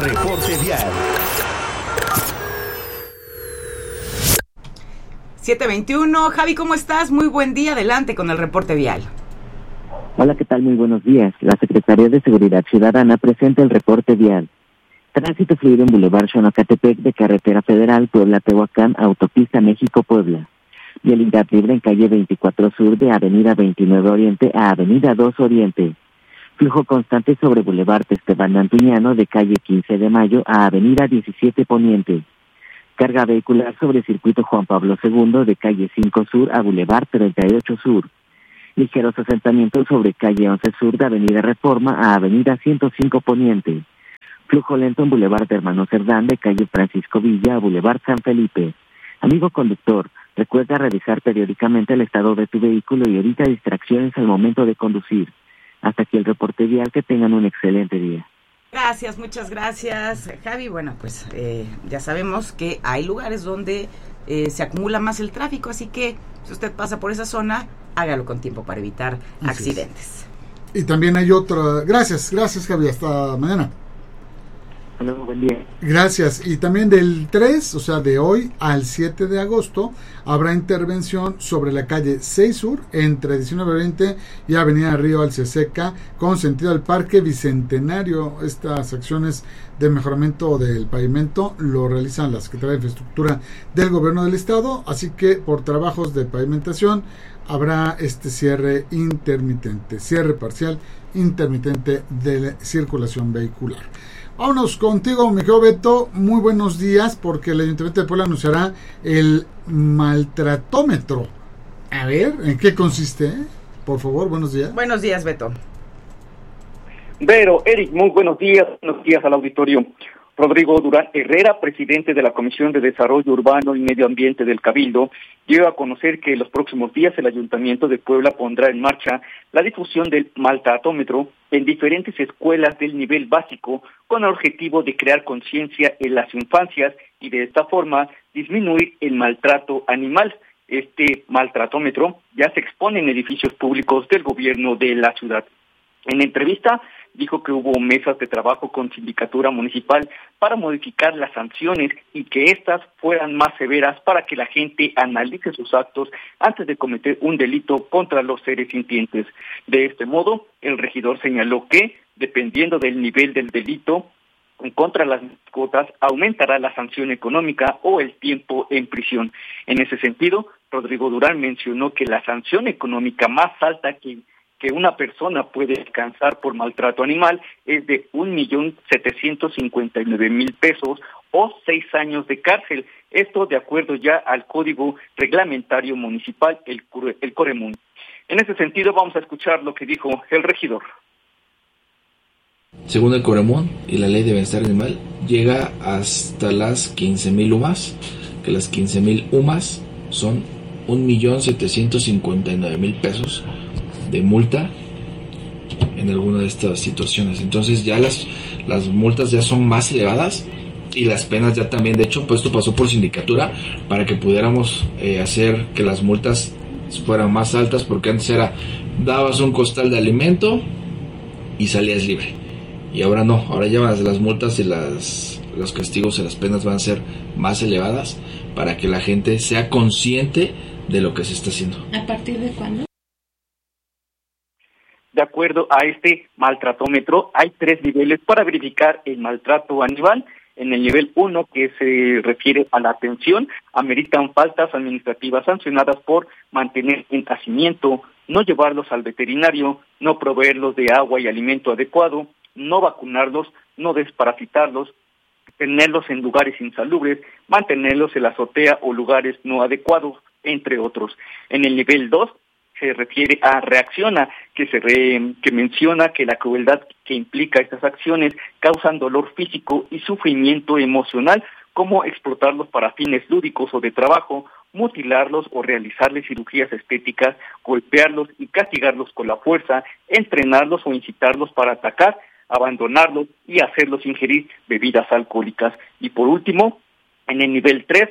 Reporte Vial. 7:21. Javi, ¿cómo estás? Muy buen día. Adelante con el reporte vial. Hola, ¿qué tal? Muy buenos días. La Secretaría de Seguridad Ciudadana presenta el reporte vial. Tránsito fluido en Boulevard Xonacatepec de Carretera Federal Puebla-Tehuacán, Autopista México-Puebla. Vialidad libre en calle 24 Sur de Avenida 29 Oriente a Avenida 2 Oriente. Flujo constante sobre Boulevard Esteban Antuñano de calle 15 de Mayo a Avenida 17 Poniente. Carga vehicular sobre Circuito Juan Pablo II de calle 5 Sur a Boulevard 38 Sur. Ligeros asentamientos sobre calle 11 Sur de Avenida Reforma a Avenida 105 Poniente. Flujo lento en Boulevard Hermano Cerdán de calle Francisco Villa a Boulevard San Felipe. Amigo conductor, recuerda revisar periódicamente el estado de tu vehículo y evita distracciones al momento de conducir. Hasta aquí el reporte vial, que tengan un excelente día. Gracias, muchas gracias, Javi. Bueno, pues ya sabemos que hay lugares donde se acumula más el tráfico, así que si usted pasa por esa zona, hágalo con tiempo para evitar accidentes. Y también hay otra. Gracias, Javi. Hasta mañana. Hola, buen día. Gracias. Y también del 3, o sea, de hoy al 7 de agosto, habrá intervención sobre la calle 6 Sur, entre 19 Oriente y Avenida Río Alceseca, con sentido al Parque Bicentenario. Estas acciones de mejoramiento del pavimento lo realizan la Secretaría de Infraestructura del Gobierno del Estado, así que por trabajos de pavimentación habrá este cierre parcial intermitente de circulación vehicular. Vámonos contigo, mi querido Beto. Muy buenos días, porque el Ayuntamiento de Puebla anunciará el maltratómetro. A ver, ¿en qué consiste? Por favor, buenos días. Buenos días, Beto. Vero, Eric, muy buenos días al auditorio. Rodrigo Durán Herrera, presidente de la Comisión de Desarrollo Urbano y Medio Ambiente del Cabildo, dio a conocer que en los próximos días el Ayuntamiento de Puebla pondrá en marcha la difusión del maltratómetro en diferentes escuelas del nivel básico, con el objetivo de crear conciencia en las infancias y de esta forma disminuir el maltrato animal. Este maltratómetro ya se expone en edificios públicos del gobierno de la ciudad. En entrevista dijo que hubo mesas de trabajo con sindicatura municipal para modificar las sanciones y que éstas fueran más severas para que la gente analice sus actos antes de cometer un delito contra los seres sintientes. De este modo, el regidor señaló que, dependiendo del nivel del delito contra las mascotas, aumentará la sanción económica o el tiempo en prisión. En ese sentido, Rodrigo Durán mencionó que la sanción económica más alta que una persona puede alcanzar por maltrato animal es de 1.759.000 pesos o 6 años de cárcel. Esto de acuerdo ya al Código Reglamentario Municipal, el Coremún. En ese sentido, vamos a escuchar lo que dijo el regidor. Según el Coremún y la Ley de Bienestar Animal, llega hasta las 15,000 UMAS, que las 15,000 UMAS son 1.759.000 pesos de multa en alguna de estas situaciones. Entonces ya las multas ya son más elevadas y las penas ya también. De hecho, pues esto pasó por sindicatura para que pudiéramos hacer que las multas fueran más altas, porque antes era, dabas un costal de alimento y salías libre, y ahora no, ahora ya las multas y los castigos y las penas van a ser más elevadas para que la gente sea consciente de lo que se está haciendo. ¿A partir de cuándo? De acuerdo a este maltratómetro, hay 3 niveles para verificar el maltrato animal. En el nivel 1, que se refiere a la atención, ameritan faltas administrativas sancionadas por mantener en nacimiento, no llevarlos al veterinario, no proveerlos de agua y alimento adecuado, no vacunarlos, no desparasitarlos, tenerlos en lugares insalubres, mantenerlos en la azotea o lugares no adecuados, entre otros. En el nivel 2, se refiere a reacciona, que menciona que la crueldad que implica estas acciones causan dolor físico y sufrimiento emocional, como explotarlos para fines lúdicos o de trabajo, mutilarlos o realizarles cirugías estéticas, golpearlos y castigarlos con la fuerza, entrenarlos o incitarlos para atacar, abandonarlos y hacerlos ingerir bebidas alcohólicas. Y por último, en el nivel 3,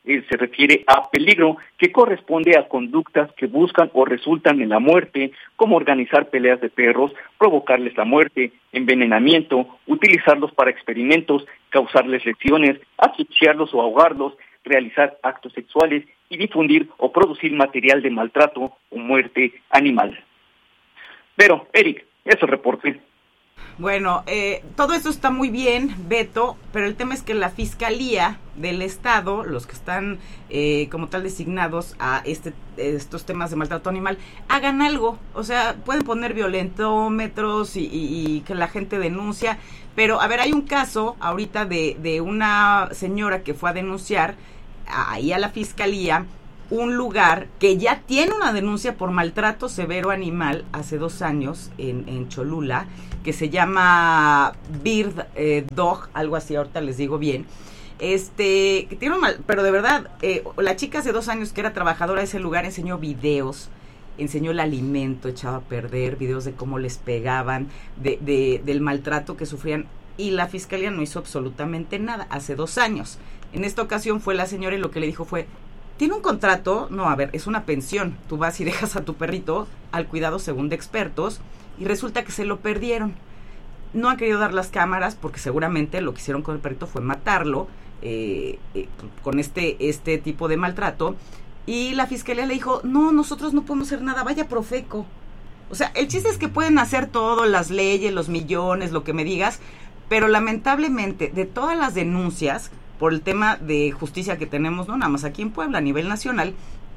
se refiere a peligro, que corresponde a conductas que buscan o resultan en la muerte, como organizar peleas de perros, provocarles la muerte, envenenamiento, utilizarlos para experimentos, causarles lesiones, asfixiarlos o ahogarlos, realizar actos sexuales y difundir o producir material de maltrato o muerte animal. Pero, Eric, es el reporte. Bueno, todo eso está muy bien, Beto, pero el tema es que la Fiscalía del Estado, los que están como tal designados a estos temas de maltrato animal, hagan algo. O sea, pueden poner violentómetros y que la gente denuncia, pero a ver, hay un caso ahorita de una señora que fue a denunciar ahí a la Fiscalía un lugar que ya tiene una denuncia por maltrato severo animal hace 2 años en Cholula, que se llama Bird Dog, algo así, ahorita les digo bien, que tiene pero de verdad, la chica hace 2 años que era trabajadora de ese lugar enseñó videos, enseñó el alimento echado a perder, videos de cómo les pegaban, del maltrato que sufrían, y la Fiscalía no hizo absolutamente nada hace 2 años. En esta ocasión fue la señora y lo que le dijo fue: ¿tiene un contrato? No, a ver, es una pensión. Tú vas y dejas a tu perrito al cuidado según de expertos y resulta que se lo perdieron. No han querido dar las cámaras porque seguramente lo que hicieron con el perrito fue matarlo con este tipo de maltrato. Y la Fiscalía le dijo: no, nosotros no podemos hacer nada, vaya Profeco. O sea, el chiste es que pueden hacer todo, las leyes, los millones, lo que me digas, pero lamentablemente de todas las denuncias por el tema de justicia que tenemos, no nada más aquí en Puebla, a nivel nacional,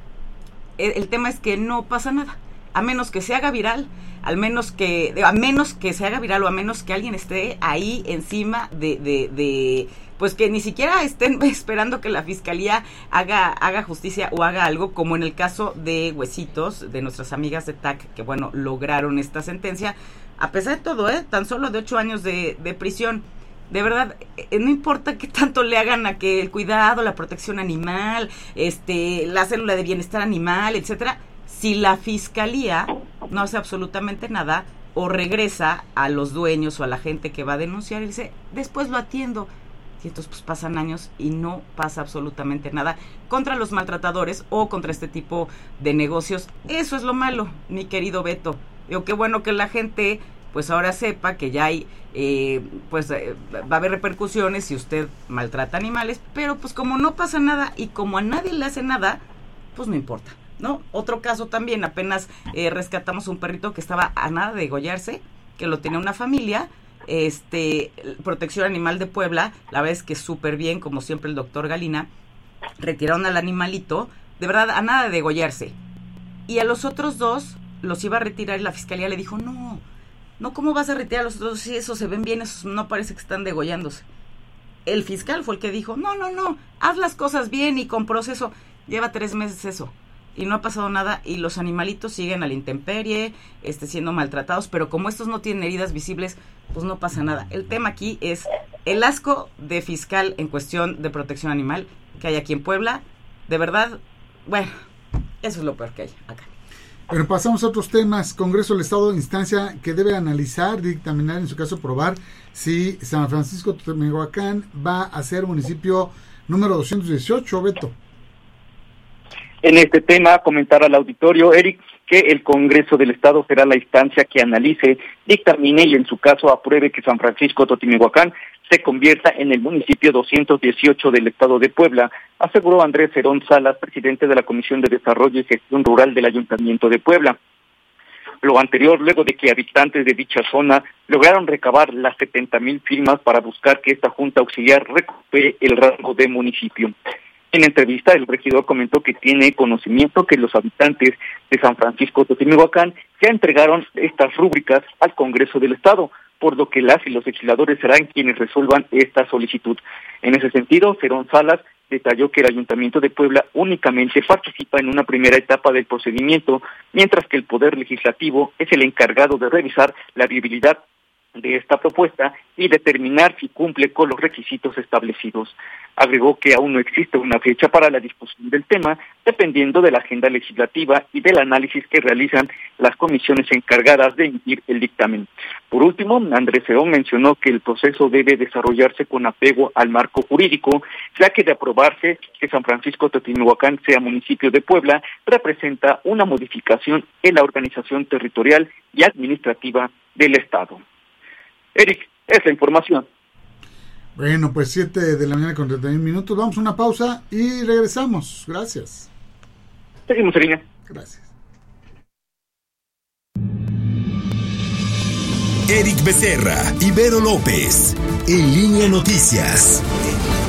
el tema es que no pasa nada, a menos que se haga viral, a menos que se haga viral o a menos que alguien esté ahí encima pues que ni siquiera estén esperando que la Fiscalía haga justicia o haga algo, como en el caso de Huesitos, de nuestras amigas de TAC, que bueno, lograron esta sentencia, a pesar de todo, tan solo de 8 años de prisión. De verdad, no importa qué tanto le hagan a que el cuidado, la protección animal, la célula de bienestar animal, etcétera, si la Fiscalía no hace absolutamente nada o regresa a los dueños o a la gente que va a denunciar y dice: después lo atiendo. Y entonces pues pasan años y no pasa absolutamente nada contra los maltratadores o contra este tipo de negocios. Eso es lo malo, mi querido Beto. Digo, qué bueno que la gente pues ahora sepa que ya hay, va a haber repercusiones si usted maltrata animales, pero pues como no pasa nada y como a nadie le hace nada, pues no importa, ¿no? Otro caso también, apenas rescatamos un perrito que estaba a nada de degollarse, que lo tenía una familia, Protección Animal de Puebla, la verdad es que súper bien, como siempre el doctor Galina, retiraron al animalito, de verdad, a nada de degollarse, y a los otros 2 los iba a retirar y la Fiscalía le dijo: no, ¿cómo vas a retirar a los otros? Sí, esos se ven bien, esos no parece que están degollándose. El fiscal fue el que dijo: no, haz las cosas bien y con proceso. Lleva 3 meses eso y no ha pasado nada y los animalitos siguen a la intemperie, siendo maltratados, pero como estos no tienen heridas visibles, pues no pasa nada. El tema aquí es el asco de fiscal en cuestión de protección animal que hay aquí en Puebla. De verdad, bueno, eso es lo peor que hay acá. Pero pasamos a otros temas. Congreso del Estado, instancia que debe analizar, dictaminar, en su caso aprobar si San Francisco Totomihuacán va a ser municipio número 218, Beto. En este tema, comentar al auditorio, Eric, que el Congreso del Estado será la instancia que analice, dictamine y en su caso apruebe que San Francisco Totomihuacán se convierta en el municipio 218 del Estado de Puebla, aseguró Andrés Herón Salas, presidente de la Comisión de Desarrollo y Gestión Rural del Ayuntamiento de Puebla. Lo anterior, luego de que habitantes de dicha zona lograron recabar las 70,000 firmas para buscar que esta Junta Auxiliar recupere el rango de municipio. En entrevista, el regidor comentó que tiene conocimiento que los habitantes de San Francisco Totomihuacán ya entregaron estas rúbricas al Congreso del Estado, por lo que las y los legisladores serán quienes resuelvan esta solicitud. En ese sentido, Herón Salas detalló que el Ayuntamiento de Puebla únicamente participa en una primera etapa del procedimiento, mientras que el Poder Legislativo es el encargado de revisar la viabilidad de esta propuesta y determinar si cumple con los requisitos establecidos. Agregó que aún no existe una fecha para la discusión del tema, dependiendo de la agenda legislativa y del análisis que realizan las comisiones encargadas de emitir el dictamen. Por último, Andrés Herón mencionó que el proceso debe desarrollarse con apego al marco jurídico, ya que de aprobarse que San Francisco Teotihuacán sea municipio de Puebla, representa una modificación en la organización territorial y administrativa del Estado. Eric, esa información. Bueno, pues 7 de la mañana con 31 minutos. Vamos a una pausa y regresamos. Gracias. Seguimos en línea. Gracias. Eric Becerra, Ibero López, En Línea Noticias.